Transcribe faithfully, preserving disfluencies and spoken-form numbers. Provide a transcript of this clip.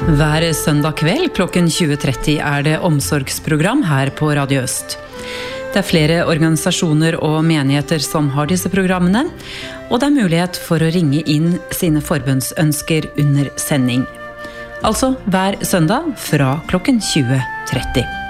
Hver søndag kveld klokken tjue tretti er det omsorgsprogram her på Radio Øst. Det er flere organisasjoner og menigheter som har disse programmene, og det er mulighet for å ringe inn sine forbønnsønsker under sending. Altså hver søndag fra klokken tjue tretti.